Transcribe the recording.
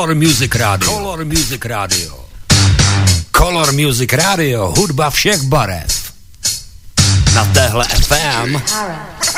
Color Music Radio. Color Music Radio. Color Music Radio. Hudba všech barev. Na téhle FM